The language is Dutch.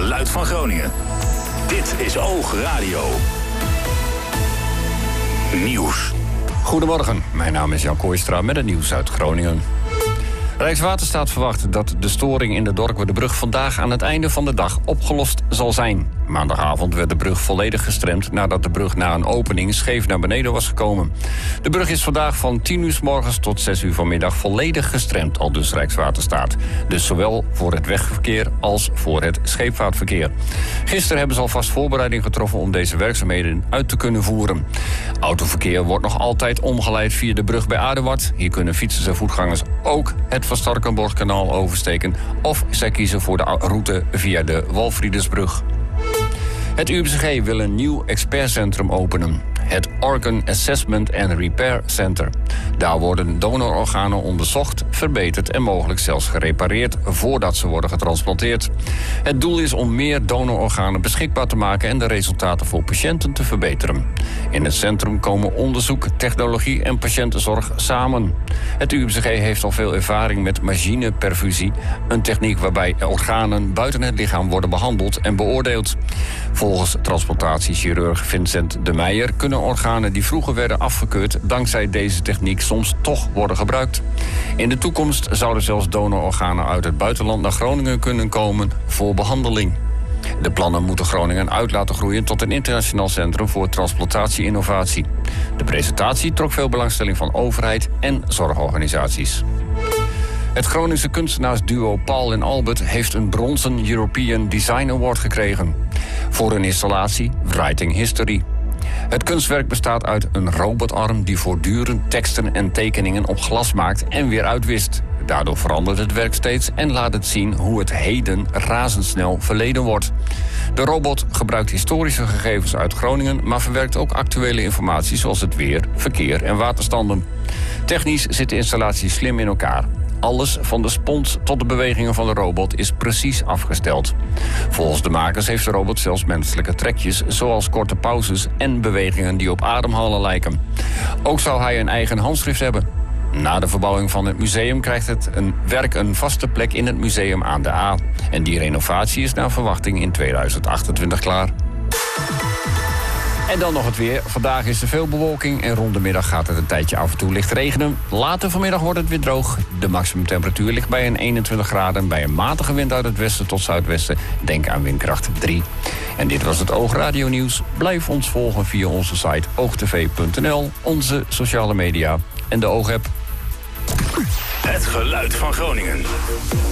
geluid van Groningen. Dit is Oog Radio. Nieuws. Goedemorgen, mijn naam is Jan Kooistra met het nieuws uit Groningen. Rijkswaterstaat verwacht dat de storing in de Dorkwerderbrug vandaag aan het einde van de dag opgelost zal zijn. Maandagavond werd de brug volledig gestremd nadat de brug na een opening scheef naar beneden was gekomen. De brug is vandaag van 10 uur 's morgens tot 6 uur vanmiddag volledig gestremd, aldus Rijkswaterstaat. Dus zowel voor het wegverkeer als voor het scheepvaartverkeer. Gisteren hebben ze alvast voorbereiding getroffen om deze werkzaamheden uit te kunnen voeren. Autoverkeer wordt nog altijd omgeleid via de brug bij Aduard. Hier kunnen fietsers en voetgangers ook het Van Starkenborghkanaal oversteken, of zij kiezen voor de route via de Walfriedersbrug. Het UMCG wil een nieuw expertcentrum openen. Het Organ Assessment and Repair Center. Daar worden donororganen onderzocht, verbeterd en mogelijk zelfs gerepareerd voordat ze worden getransplanteerd. Het doel is om meer donororganen beschikbaar te maken en de resultaten voor patiënten te verbeteren. In het centrum komen onderzoek, technologie en patiëntenzorg samen. Het UMCG heeft al veel ervaring met machineperfusie, een techniek waarbij organen buiten het lichaam worden behandeld en beoordeeld. Volgens transplantatiechirurg Vincent de Meijer kunnen organen die vroeger werden afgekeurd dankzij deze techniek soms toch worden gebruikt. In de toekomst zouden zelfs donororganen uit het buitenland naar Groningen kunnen komen voor behandeling. De plannen moeten Groningen uit laten groeien tot een internationaal centrum voor transplantatie-innovatie. De presentatie trok veel belangstelling van overheid en zorgorganisaties. Het Groningse kunstenaarsduo Paul en Albert heeft een bronzen European Design Award gekregen voor hun installatie Writing History. Het kunstwerk bestaat uit een robotarm die voortdurend teksten en tekeningen op glas maakt en weer uitwist. Daardoor verandert het werk steeds en laat het zien hoe het heden razendsnel verleden wordt. De robot gebruikt historische gegevens uit Groningen, maar verwerkt ook actuele informatie zoals het weer, verkeer en waterstanden. Technisch zit de installatie slim in elkaar. Alles, van de spons tot de bewegingen van de robot, is precies afgesteld. Volgens de makers heeft de robot zelfs menselijke trekjes, zoals korte pauzes en bewegingen die op ademhalen lijken. Ook zou hij een eigen handschrift hebben. Na de verbouwing van het museum krijgt het werk een vaste plek in het museum aan de A. En die renovatie is naar verwachting in 2028 klaar. En dan nog het weer. Vandaag is er veel bewolking en rond de middag gaat het een tijdje af en toe licht regenen. Later vanmiddag wordt het weer droog. De maximumtemperatuur ligt bij een 21 graden. Bij een matige wind uit het westen tot zuidwesten. Denk aan windkracht 3. En dit was het Oog Radio Nieuws. Blijf ons volgen via onze site oogtv.nl, onze sociale media en de Oog-app. Het geluid van Groningen.